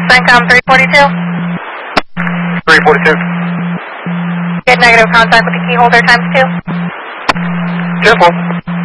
CENTCOM 342. 342. Get negative contact with the key holder times 2. Careful.